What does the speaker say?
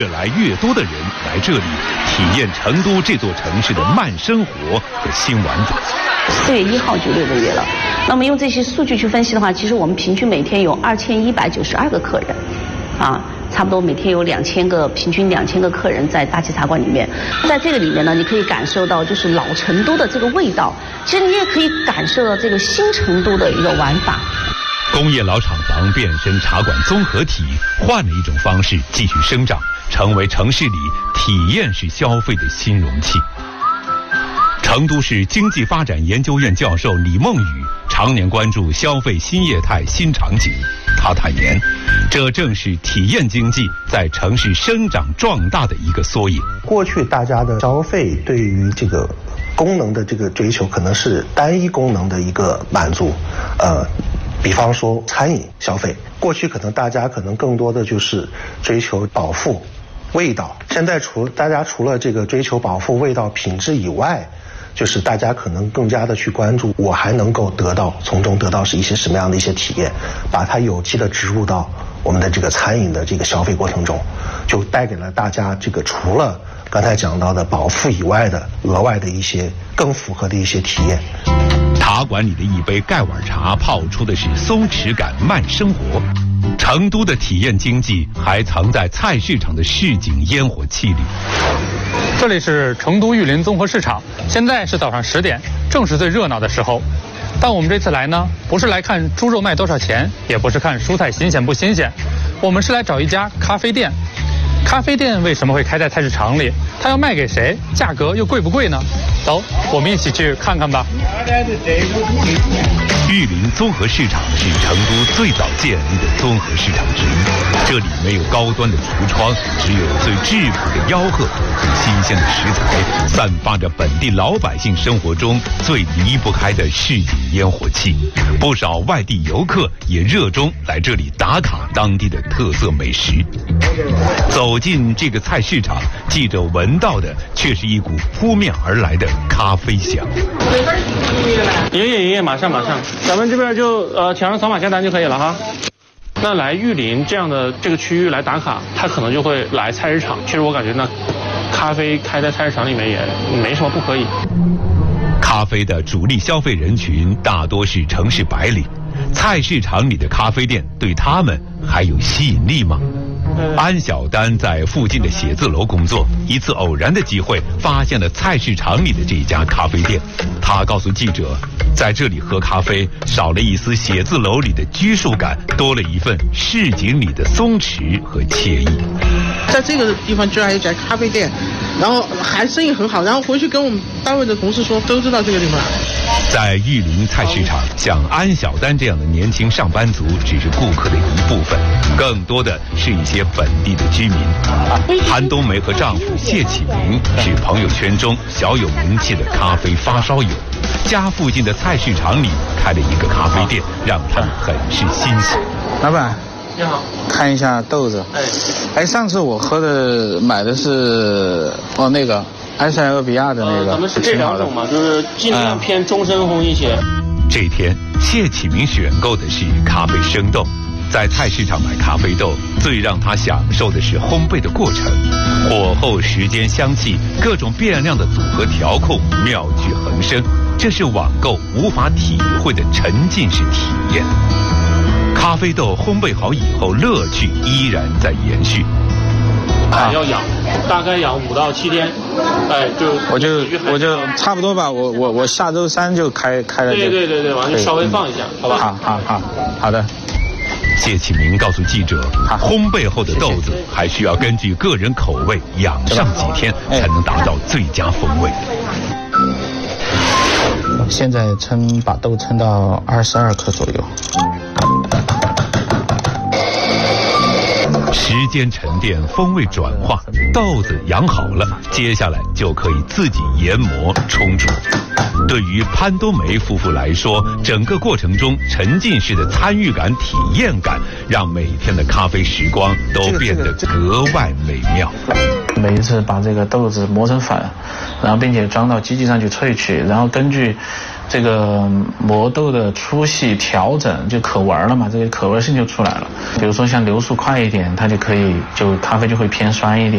越来越多的人来这里体验成都这座城市的慢生活和新玩法。 4月1号就6个月了，那么用这些数据去分析的话，其实我们平均每天有2192个客人，差不多每天有2000个，平均2000个客人在大气茶馆里面。在这个里面呢，你可以感受到就是老成都的这个味道，其实你也可以感受到这个新成都的一个玩法。 工业老厂房变身茶馆综合体，换了一种方式继续生长，成为城市里体验式消费的新容器。成都市经济发展研究院教授李梦雨常年关注消费新业态新场景，他坦言，这正是体验经济在城市生长壮大的一个缩影。 过去大家的消费对于这个功能的这个追求，可能是单一功能的一个满足，比方说餐饮消费，过去可能大家更多的就是追求饱腹、味道。现在大家除了这个追求饱腹、味道、品质以外，就是大家可能更加的去关注我还能够从中得到是一些什么样的一些体验，把它有机的植入到我们的这个餐饮的这个消费过程中，就带给了大家这个除了刚才讲到的饱腹以外的额外的一些更符合的一些体验。 茶馆里的一杯盖碗茶泡出的是松弛感慢生活。成都的体验经济还藏在菜市场的市井烟火气里。 这里是成都玉林综合市场，现在是早上10点，正是最热闹的时候。但我们这次来呢，不是来看猪肉卖多少钱，也不是看蔬菜新鲜不新鲜，我们是来找一家咖啡店。咖啡店为什么会开在菜市场里？它要卖给谁？价格又贵不贵呢？走，我们一起去看看吧。 玉林综合市场是成都最早建立的综合市场之一，这里没有高端的橱窗，只有最质朴的吆喝和新鲜的食材，散发着本地老百姓生活中最离不开的市井烟火气。不少外地游客也热衷来这里打卡当地的特色美食。走进这个菜市场，记者闻到的却是一股扑面而来的咖啡香。 爷，马上，咱们这边就墙上扫码下单就可以了哈。那来玉林这样的这个区域来打卡，他可能就会来菜市场。其实我感觉呢，咖啡开在菜市场里面也没什么不可以。 咖啡的主力消费人群大多是城市白领，菜市场里的咖啡店对他们还有吸引力吗？安小丹在附近的写字楼工作，一次偶然的机会发现了菜市场里的这家咖啡店。他告诉记者，在这里喝咖啡少了一丝写字楼里的拘束感，多了一份市井里的松弛和惬意。 在这个地方居然还有一家咖啡店，然后还生意很好，然后回去跟我们单位的同事说，都知道这个地方。 在玉林菜市场，像安小丹这样的年轻上班族只是顾客的一部分，更多的是一些本地的居民。潘冬梅和丈夫谢启明是朋友圈中小有名气的咖啡发烧友，家附近的菜市场里开了一个咖啡店，让他们很是欣喜。 老板你好， 看一下豆子。上次我买的是那个埃塞俄比亚的那个， 咱们是这2种嘛，就是尽量偏中深烘一些。 这天，谢启明选购的是咖啡生豆。在菜市场买咖啡豆，最让他享受的是烘焙的过程，火候、时间、香气，各种变量的组合调控，妙趣横生。这是网购无法体会的沉浸式体验。咖啡豆烘焙好以后，乐趣依然在延续。 要养，大概养5到7天， 我就差不多吧，我下周3就开了。 对，完了稍微放一下，好吧？ 好的。 谢启明告诉记者，烘焙后的豆子还需要根据个人口味养上几天，才能达到最佳风味。 现在把豆称到22克左右。 时间沉淀，风味转化，豆子养好了，接下来就可以自己研磨冲煮。对于潘冬梅夫妇来说，整个过程中沉浸式的参与感、体验感，让每天的咖啡时光都变得格外美妙。 每一次把这个豆子磨成粉，然后并且装到机器上去萃取，然后根据这个磨豆的粗细调整，就可闻了嘛，这个可闻性就出来了。比如说像流速快一点，它就可以咖啡就会偏酸一点。